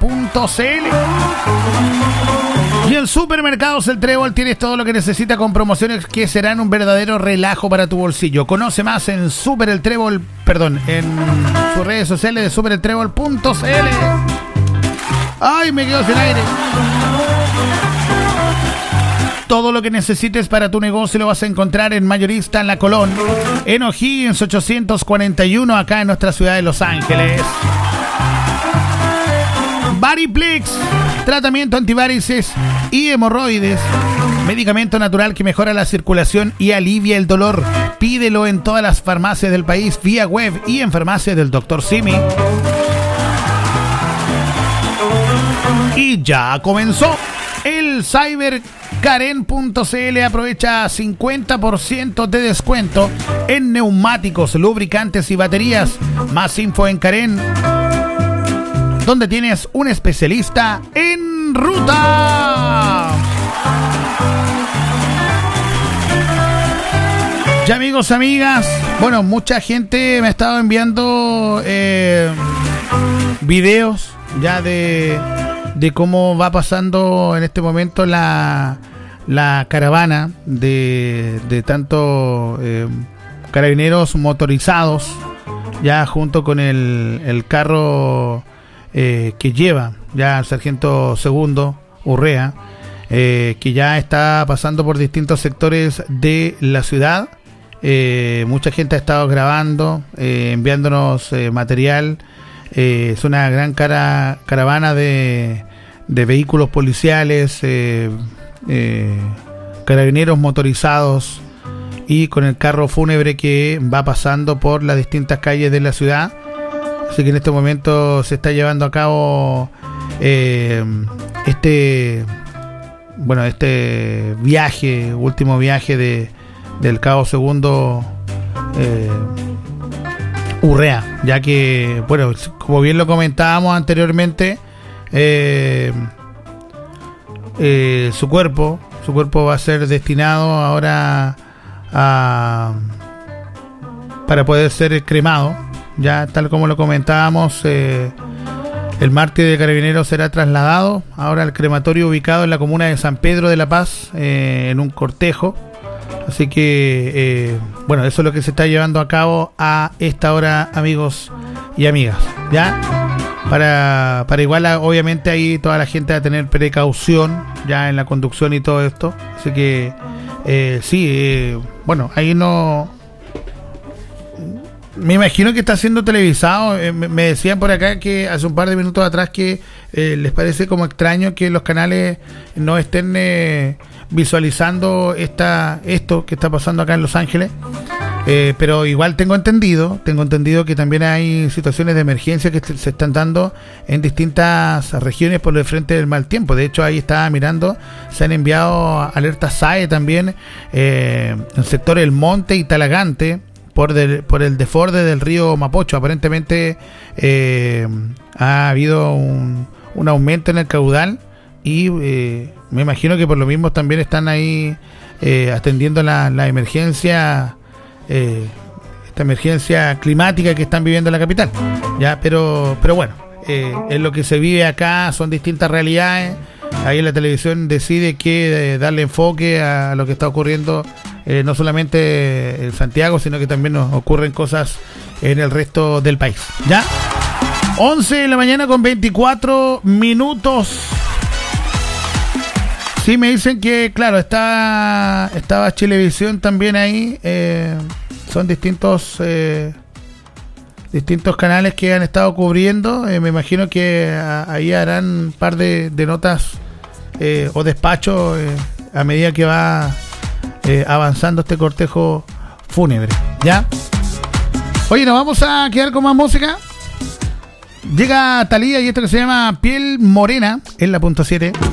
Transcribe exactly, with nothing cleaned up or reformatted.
punto c l. Y en Supermercados El Trébol tienes todo lo que necesitas con promociones que serán un verdadero relajo para tu bolsillo. Conoce más en Super El Trébol, perdón, en sus redes sociales de super el trébol punto c l. ¡Ay, me quedo sin aire! Todo lo que necesites para tu negocio lo vas a encontrar en Mayorista en La Colón, en O'Higgins ochocientos cuarenta y uno, acá en nuestra ciudad de Los Ángeles. Variplex, tratamiento antivarices y hemorroides, medicamento natural que mejora la circulación y alivia el dolor. Pídelo en todas las farmacias del país vía web y en farmacias del doctor Simi. Y ya comenzó el Cyber Karen punto c l. Aprovecha cincuenta por ciento de descuento en neumáticos, lubricantes y baterías. Más info en Karen, donde tienes un especialista en ruta. Ya, amigos, amigas, bueno, mucha gente me ha estado enviando eh, videos ya de, de cómo va pasando en este momento la, la caravana de, de tanto eh, carabineros motorizados, ya junto con el, el carro Eh, que lleva ya al sargento segundo Urrea, eh, que ya está pasando por distintos sectores de la ciudad. Eh, mucha gente ha estado grabando, eh, enviándonos eh, material. Eh, es una gran cara, caravana de, de vehículos policiales, eh, eh, carabineros motorizados y con el carro fúnebre que va pasando por las distintas calles de la ciudad. Así que en este momento se está llevando a cabo eh, este bueno este viaje, último viaje de del cabo segundo eh, Urrea, ya que, bueno, como bien lo comentábamos anteriormente, eh, eh, su cuerpo su cuerpo va a ser destinado ahora a para poder ser cremado. Ya, tal como lo comentábamos, eh, el mártir de Carabineros será trasladado ahora al crematorio ubicado en la comuna de San Pedro de la Paz, eh, en un cortejo. Así que, eh, bueno, eso es lo que se está llevando a cabo a esta hora, amigos y amigas. Ya, para, para igual, obviamente, ahí toda la gente va a tener precaución ya en la conducción y todo esto. Así que, eh, sí, eh, bueno, ahí no... Me imagino que está siendo televisado. Eh, me, me decían por acá que hace un par de minutos atrás que eh, les parece como extraño que los canales no estén eh, visualizando esta esto que está pasando acá en Los Ángeles. Eh, pero igual tengo entendido, tengo entendido que también hay situaciones de emergencia que se están dando en distintas regiones por el frente del mal tiempo. De hecho, ahí estaba mirando, se han enviado alertas S A E también eh, en el sector El Monte y Talagante, por, del, por el desborde del río Mapocho. Aparentemente eh, ha habido un, un aumento en el caudal y eh, me imagino que por lo mismo también están ahí eh, atendiendo la, la emergencia, eh, esta emergencia climática que están viviendo en la capital. Ya, pero, pero bueno, eh, en lo que se vive acá son distintas realidades. Ahí la televisión decide que eh, darle enfoque a lo que está ocurriendo, eh, no solamente en Santiago, sino que también nos ocurren cosas en el resto del país. ¿Ya? once de la mañana con veinticuatro minutos. Sí, me dicen que, claro, está estaba Chilevisión también ahí. Eh, son distintos eh, distintos canales que han estado cubriendo. Eh, me imagino que a, ahí harán un par de, de notas eh, o despachos eh, a medida que va eh, avanzando este cortejo fúnebre. ¿Ya? Oye, nos vamos a quedar con más música. Llega Thalía y esto que se llama Piel Morena en la punto siete.